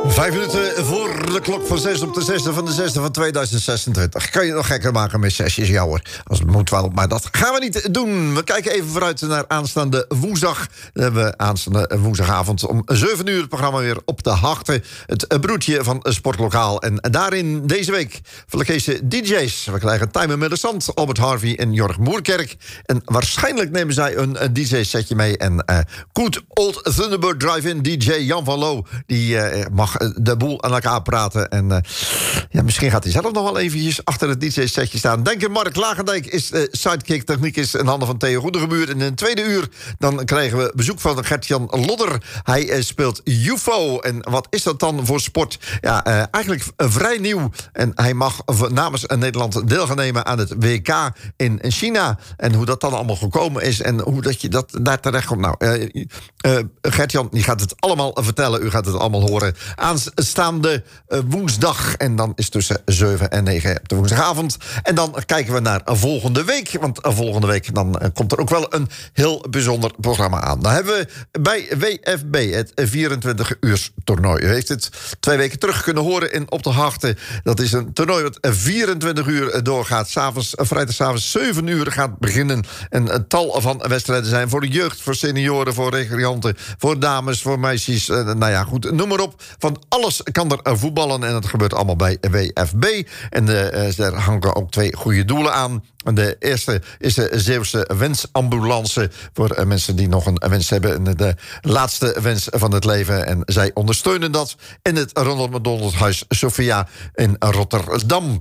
5 minuten voor de klok van 6 op de 6e van de 6e van 2026. Kan je nog gekker maken met 6 ja hoor. Als het moet wel, maar dat gaan we niet doen. We kijken even vooruit naar aanstaande woensdag. Dan hebben we aanstaande woensdagavond om 7 uur het programma weer op de Hachte. Het broertje van Sportlokaal. En daarin deze week Vlakese DJ's. We krijgen Tijmen Middelstand, Albert Harvey en Jorg Moerkerk. En waarschijnlijk nemen zij een DJ-setje mee. En Good Old Thunderbird Drive-In DJ Jan van Loo, die mag de boel aan elkaar praten. En ja, misschien gaat hij zelf nog wel eventjes achter het DJ-setje staan. Denker Mark Lagendijk is sidekick. Techniek is in handen van Theo Goedegebuur. En in het tweede uur dan krijgen we bezoek van Gert-Jan Lodder. Hij speelt UFO. En wat is dat dan voor sport? Ja, eigenlijk vrij nieuw. En hij mag namens Nederland deel gaan nemen aan het WK in China. En hoe dat dan allemaal gekomen is en hoe dat je dat daar terecht komt. Nou, Gert-Jan, die gaat het allemaal vertellen. U gaat het allemaal horen. Aanstaande woensdag. En dan is tussen 7 en 9 op de woensdagavond. En dan kijken we naar volgende week. Want volgende week dan komt er ook wel een heel bijzonder programma aan. Dan hebben we bij WFB het 24-uurs toernooi. U heeft het 2 weken terug kunnen horen in Op de Hachte. Dat is een toernooi wat 24 uur doorgaat. Vrijdagavond 7 uur gaat beginnen. En een tal van wedstrijden zijn voor de jeugd, voor senioren, voor recreanten, voor dames, voor meisjes. Nou ja, goed, noem maar op. Van alles kan er voetballen en dat gebeurt allemaal bij WFB. En er hangen ook 2 goede doelen aan. En de eerste is de Zeeuwse Wensambulance voor mensen die nog een wens hebben. De laatste wens van het leven. En zij ondersteunen dat in het Ronald McDonald Huis Sophia in Rotterdam.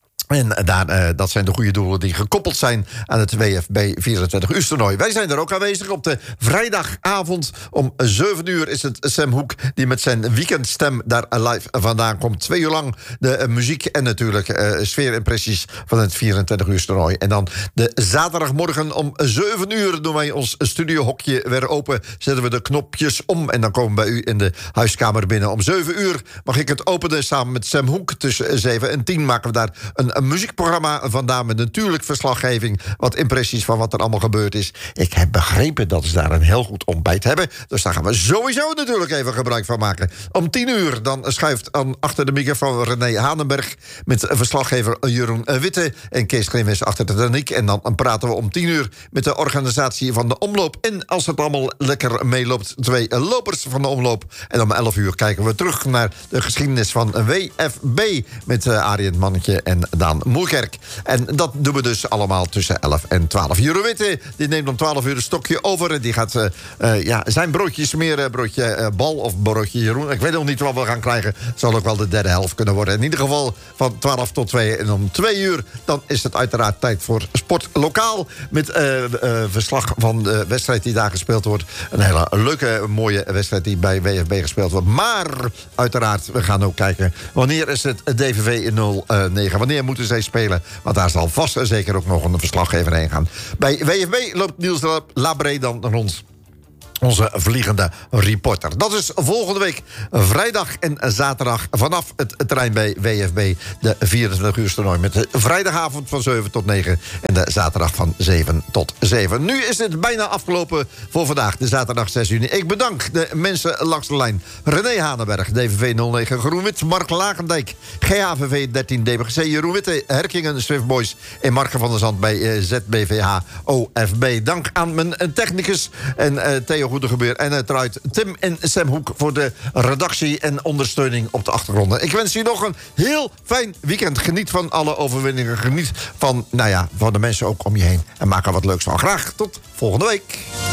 En dat zijn de goede doelen die gekoppeld zijn aan het WFB 24-uurs toernooi. Wij zijn er ook aanwezig op de vrijdagavond. Om 7 uur is het Sam Hoek die met zijn weekendstem daar live vandaan komt. 2 uur lang de muziek en natuurlijk sfeerimpressies van het 24-uurs toernooi. En dan de zaterdagmorgen om 7 uur doen wij ons studiohokje weer open. Zetten we de knopjes om en dan komen we bij u in de huiskamer binnen. Om 7 uur mag ik het openen samen met Sam Hoek. Tussen 7 en 10 maken we daar een muziekprogramma vandaan met natuurlijk verslaggeving. Wat impressies van wat er allemaal gebeurd is. Ik heb begrepen dat ze daar een heel goed ontbijt hebben. Dus daar gaan we sowieso natuurlijk even gebruik van maken. Om 10 uur dan schuift achter de microfoon René Hanenberg met verslaggever Jeroen Witte en Kees Grimwis achter de techniek. En dan praten we om 10 uur met de organisatie van de omloop. En als het allemaal lekker meeloopt, 2 lopers van de omloop. En om 11 uur kijken we terug naar de geschiedenis van WFB met Arjen Mannetje en Daan Moerkerk. En dat doen we dus allemaal tussen 11 en 12. Jeroen Witte, die neemt om 12 uur een stokje over. En die gaat zijn broodje smeren, broodje bal of broodje Jeroen. Ik weet nog niet wat we gaan krijgen. Het zal ook wel de derde helft kunnen worden. In ieder geval van 12 tot 2. En om 2 uur dan is het uiteraard tijd voor Sportlokaal. Met verslag van de wedstrijd die daar gespeeld wordt. Een hele leuke, mooie wedstrijd die bij WFB gespeeld wordt. Maar uiteraard, we gaan ook kijken wanneer is het DVV 09. Wanneer moeten zij spelen? Want daar zal vast en zeker ook nog een verslaggever heen gaan. Bij WFB loopt Niels Labré dan rond. Onze vliegende reporter. Dat is volgende week vrijdag en zaterdag vanaf het terrein bij WFB. De 24-uurs toernooi met de vrijdagavond van 7 tot 9 en de zaterdag van 7 tot 7. Nu is het bijna afgelopen voor vandaag, de zaterdag 6 juni. Ik bedank de mensen langs de lijn. René Hanenberg, DVV 09 GroenWit, Mark Lagendijk, GHVV 13 DBGC, Jeroen Witte, Herkingen Swift Boys en Marke van der Zand bij ZBVH OFB. Dank aan mijn technicus en Theo Goedegebuur en uiteraard Tim en Sam Hoek voor de redactie en ondersteuning op de achtergronden. Ik wens u nog een heel fijn weekend. Geniet van alle overwinningen. Geniet van, van de mensen ook om je heen. En maak er wat leuks van. Graag tot volgende week.